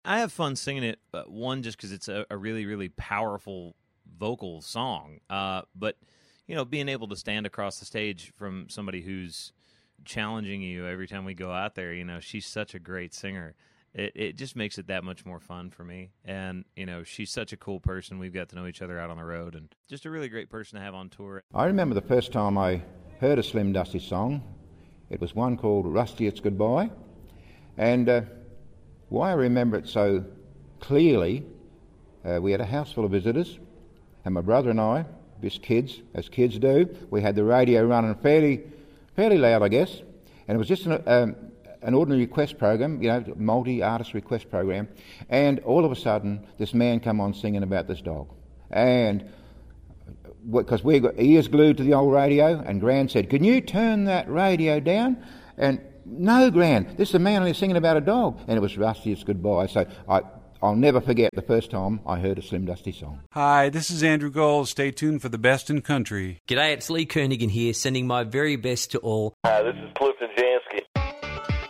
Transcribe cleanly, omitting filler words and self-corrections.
I have fun singing it, one, just because it's a really, really powerful vocal song. But, being able to stand across the stage from somebody who's challenging you every time we go out there, she's such a great singer. It just makes it that much more fun for me. And, she's such a cool person. We've got to know each other out on the road, and just a really great person to have on tour. I remember the first time I heard a Slim Dusty song. It was one called Rusty It's Goodbye. And why I remember it so clearly, we had a house full of visitors, and my brother and I, just kids, as kids do, we had the radio running fairly loud, I guess, and it was just an ordinary request program, multi-artist request program, and all of a sudden this man come on singing about this dog. And because we got ears glued to the old radio, and Gran said, "Can you turn that radio down?" And no, Gran, this is a man only singing about a dog. And it was Rusty It's Goodbye. So I'll never forget the first time I heard a Slim Dusty song. Hi, this is Andrew Gold. Stay tuned for the best in country. G'day, it's Lee Koenigan here, sending my very best to all. This is Clifton James.